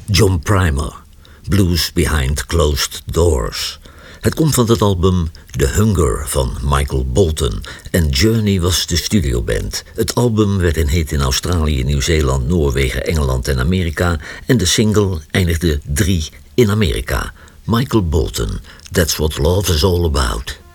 John Primer, Blues Behind Closed Doors. Het komt van het album The Hunger van Michael Bolton en Journey was de studioband. Het album werd een hit in Australië, Nieuw-Zeeland, Noorwegen, Engeland en Amerika en de single eindigde 3 in Amerika. Michael Bolton, That's What Love Is All About.